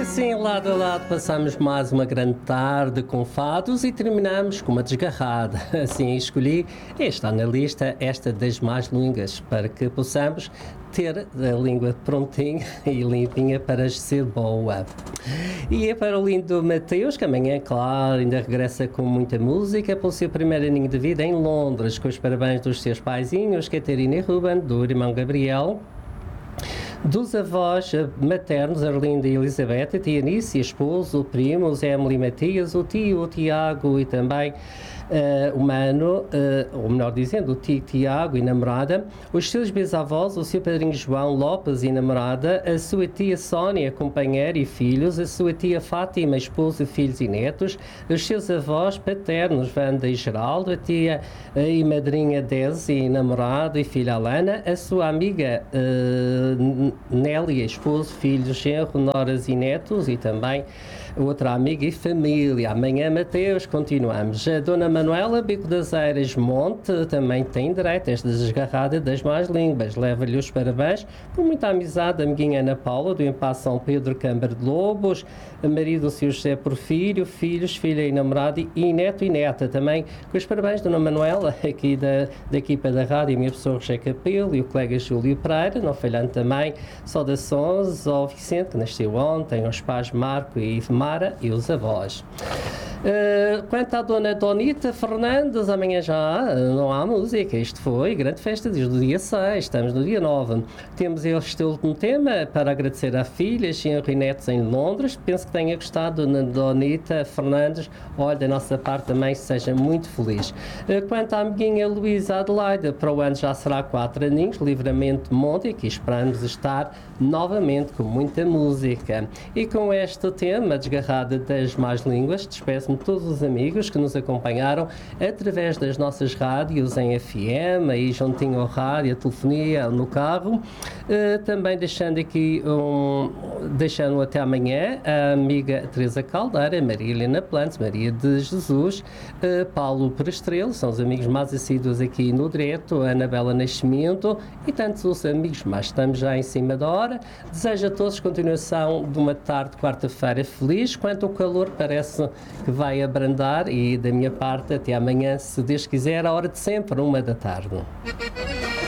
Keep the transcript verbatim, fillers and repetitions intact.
assim, lado a lado, passamos mais uma grande tarde com fados e terminamos com uma desgarrada. Assim, escolhi, e está na lista, esta das mais línguas, para que possamos ter a língua prontinha e limpinha para ser boa. E é para o lindo Mateus, que amanhã, claro, ainda regressa com muita música pelo seu primeiro aninho de vida em Londres, com os parabéns dos seus paizinhos, Catarina e Ruben, do irmão Gabriel, dos avós maternos, Arlinda e Elizabeth, a tia Nícia, esposo, primos, Emily e Matias, o tio, o Tiago e também uh, o Mano, uh, ou melhor dizendo, o tio Tiago e namorada, os seus bisavós, o seu padrinho João Lopes e namorada, a sua tia Sónia, companheira e filhos, a sua tia Fátima, esposo, filhos e netos, os seus avós paternos, Wanda e Geraldo, a tia uh, e madrinha Desi e namorado e filha Alana, a sua amiga uh, Nélia, esposo, filhos, genro, noras e netos e também outra amiga e família. Amanhã, Mateus, continuamos. A Dona Manuela, Bico das Eiras Monte, também tem direito a esta desgarrada das más línguas. Leva-lhe os parabéns com muita amizade, a amiguinha Ana Paula, do Impasse São Pedro, Câmara de Lobos, marido o seu José Porfírio, filhos, filha e namorado e neto e neta. Também com os parabéns, Dona Manuela, aqui da, da equipa da rádio, a minha pessoa, José Capelo e o colega Júlio Pereira, não falhando também saudações ao Vicente, que nasceu ontem, aos pais Marco e Mara e os avós. Uh, quanto à Dona Donita Fernandes, amanhã já não há música. Isto foi grande festa desde o dia seis, estamos no dia nove. Temos este último tema para agradecer à filha, genro e netos em Londres. Penso que tenha gostado, Dona Donita Fernandes. Olha, da nossa parte também, seja muito feliz. Uh, quanto à amiguinha Luísa Adelaide, para o ano já será quatro aninhos, Livramento Monte, e aqui esperamos estar novamente com muita música. E com este tema, desgarrada das más línguas, despeço todos os amigos que nos acompanharam através das nossas rádios em F M, aí juntinho ao rádio, a telefonia, no carro, uh, também deixando aqui um, deixando até amanhã a amiga Teresa Caldeira, Maria Helena Plantes, Maria de Jesus, uh, Paulo Perestrelo, são os amigos mais assíduos aqui no direto, a Anabela Nascimento e tantos os amigos mais. Estamos já em cima da hora. Desejo a todos continuação de uma tarde de quarta-feira feliz, quanto o calor parece que vai abrandar, e da minha parte até amanhã, se Deus quiser, a hora de sempre, uma da tarde.